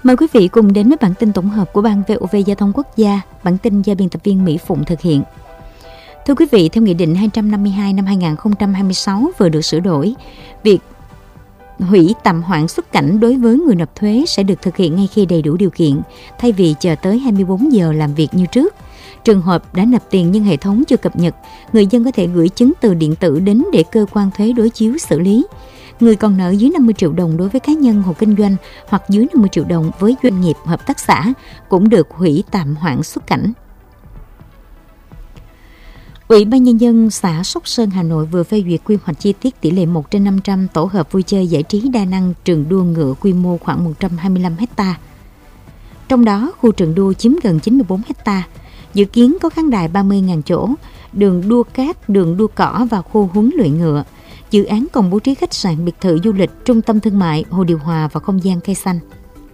Mời quý vị cùng đến với bản tin tổng hợp của Ban VOV Giao thông Quốc gia. Bản tin do biên tập viên Mỹ Phụng thực hiện. Thưa quý vị, theo Nghị định 252 năm 2026 vừa được sửa đổi, việc hủy tạm hoãn xuất cảnh đối với người nộp thuế sẽ được thực hiện ngay khi đầy đủ điều kiện, thay vì chờ tới 24 giờ làm việc như trước. Trường hợp đã nộp tiền nhưng hệ thống chưa cập nhật, người dân có thể gửi chứng từ điện tử đến để cơ quan thuế đối chiếu xử lý. Người còn nợ dưới 50 triệu đồng đối với cá nhân hộ kinh doanh hoặc dưới 50 triệu đồng với doanh nghiệp hợp tác xã cũng được hủy tạm hoãn xuất cảnh. Ủy ban Nhân dân xã Sóc Sơn, Hà Nội vừa phê duyệt quy hoạch chi tiết tỷ lệ 1/500 tổ hợp vui chơi giải trí đa năng trường đua ngựa quy mô khoảng 125 ha. Trong đó, khu trường đua chiếm gần 94 ha. Dự kiến có khán đài 30.000 chỗ, đường đua cát, đường đua cỏ và khu huấn luyện ngựa. Dự án còn bố trí khách sạn, biệt thự du lịch, trung tâm thương mại, hồ điều hòa và không gian cây xanh.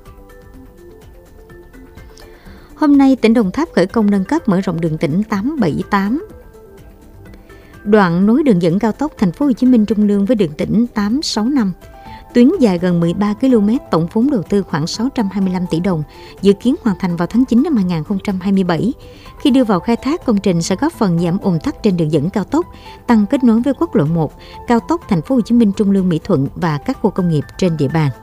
Hôm nay, tỉnh Đồng Tháp khởi công nâng cấp mở rộng đường tỉnh 878. Đoạn nối đường dẫn cao tốc Thành phố Hồ Chí Minh Trung Lương với đường tỉnh 865. Tuyến dài gần 13 km, tổng vốn đầu tư khoảng 625 tỷ đồng, dự kiến hoàn thành vào tháng 9 năm 2027. Khi đưa vào khai thác, công trình sẽ góp phần giảm ùn tắc trên đường dẫn cao tốc, tăng kết nối với quốc lộ 1, cao tốc Thành phố Hồ Chí Minh Trung Lương Mỹ Thuận và các khu công nghiệp trên địa bàn.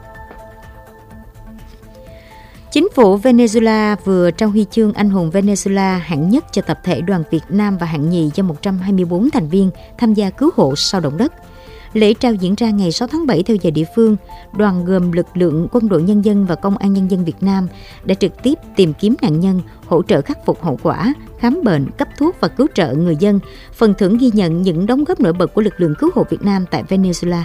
Chính phủ Venezuela vừa trao huy chương anh hùng Venezuela hạng nhất cho tập thể đoàn Việt Nam và hạng nhì cho 124 thành viên tham gia cứu hộ sau động đất. Lễ trao diễn ra ngày 6 tháng 7 theo giờ địa phương. Đoàn gồm lực lượng quân đội nhân dân và công an nhân dân Việt Nam đã trực tiếp tìm kiếm nạn nhân, hỗ trợ khắc phục hậu quả, khám bệnh, cấp thuốc và cứu trợ người dân. Phần thưởng ghi nhận những đóng góp nổi bật của lực lượng cứu hộ Việt Nam tại Venezuela.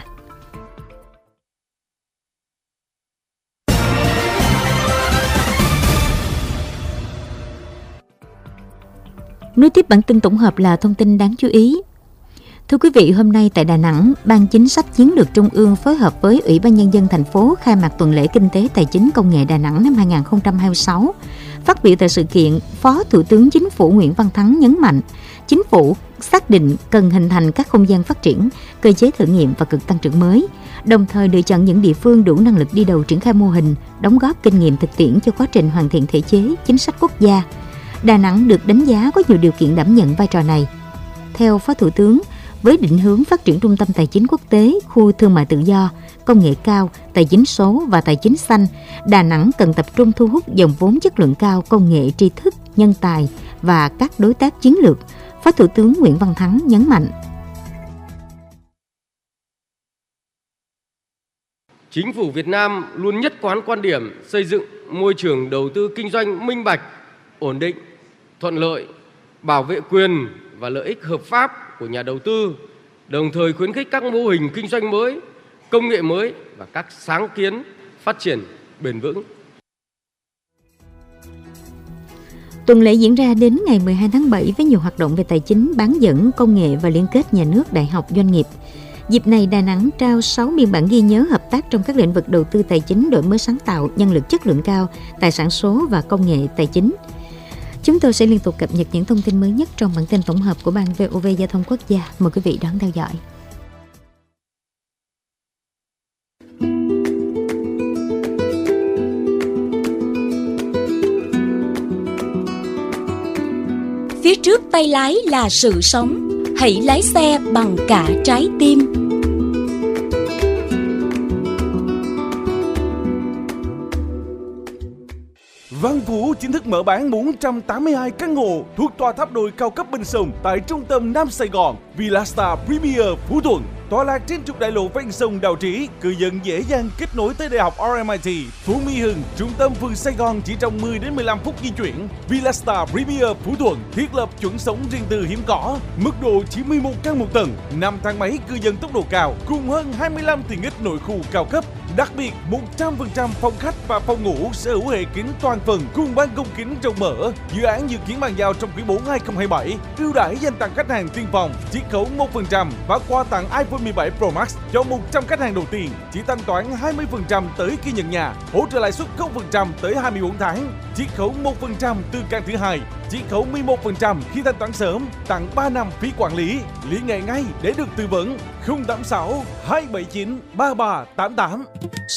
Nối tiếp bản tin tổng hợp là thông tin đáng chú ý. Thưa quý vị, hôm nay tại Đà Nẵng, Ban Chính sách Chiến lược Trung ương phối hợp với Ủy ban Nhân dân thành phố khai mạc tuần lễ Kinh tế Tài chính Công nghệ Đà Nẵng năm 2026. Phát biểu tại sự kiện, Phó Thủ tướng Chính phủ Nguyễn Văn Thắng nhấn mạnh, Chính phủ xác định cần hình thành các không gian phát triển, cơ chế thử nghiệm và cực tăng trưởng mới, đồng thời lựa chọn những địa phương đủ năng lực đi đầu triển khai mô hình, đóng góp kinh nghiệm thực tiễn cho quá trình hoàn thiện thể chế, chính sách quốc gia. Đà Nẵng được đánh giá có nhiều điều kiện đảm nhận vai trò này. Theo Phó Thủ tướng, với định hướng phát triển trung tâm tài chính quốc tế, khu thương mại tự do, công nghệ cao, tài chính số và tài chính xanh, Đà Nẵng cần tập trung thu hút dòng vốn chất lượng cao, công nghệ, tri thức, nhân tài và các đối tác chiến lược, Phó Thủ tướng Nguyễn Văn Thắng nhấn mạnh. Chính phủ Việt Nam luôn nhất quán quan điểm xây dựng môi trường đầu tư kinh doanh minh bạch, ổn định, thuận lợi, bảo vệ quyền và lợi ích hợp pháp của nhà đầu tư, đồng thời khuyến khích các mô hình kinh doanh mới, công nghệ mới và các sáng kiến phát triển bền vững. Tuần lễ diễn ra đến ngày 12 tháng 7 với nhiều hoạt động về tài chính, bán dẫn, công nghệ và liên kết nhà nước, đại học, doanh nghiệp. Dịp này, Đà Nẵng trao 6 biên bản ghi nhớ hợp tác trong các lĩnh vực đầu tư tài chính, đổi mới sáng tạo, nhân lực chất lượng cao, tài sản số và công nghệ tài chính. Chúng tôi sẽ liên tục cập nhật những thông tin mới nhất trong bản tin tổng hợp của Ban VOV Giao thông Quốc gia. Mời quý vị đón theo dõi. Phía trước tay lái là sự sống. Hãy lái xe bằng cả trái tim. Văn Phú chính thức mở bán 482 căn hộ thuộc tòa tháp đôi cao cấp bên sông tại trung tâm Nam Sài Gòn, Villastar Premier Phú Thuận. Tọa lạc trên trục đại lộ ven sông Đào Trĩ, cư dân dễ dàng kết nối tới Đại học RMIT, Phú Mỹ Hưng, trung tâm phường Sài Gòn chỉ trong 10 đến 15 phút di chuyển. Villastar Premier Phú Thuận thiết lập chuẩn sống riêng tư hiếm có, mức độ chỉ 11 căn một tầng, 5 thang máy cư dân tốc độ cao, cùng hơn 25 tiện ích nội khu cao cấp. Đặc biệt, 100% phòng khách và phòng ngủ sở hữu hệ kính toàn phần cùng ban công kính rộng mở. Dự án dự kiến bàn giao trong quý 4 2027. Ưu đãi dành tặng khách hàng tiên phòng, chiết khấu 1% và quà tặng iPhone 17 Pro Max cho 100 khách hàng đầu tiên. Chỉ thanh toán 20% tới khi nhận nhà, hỗ trợ lãi suất 0% tới 24 tháng, chiết khấu 1% từ căn thứ hai, chiết khấu 11% khi thanh toán sớm, tặng 3 năm phí quản lý. Liên hệ ngay để được tư vấn. 086 279 3388.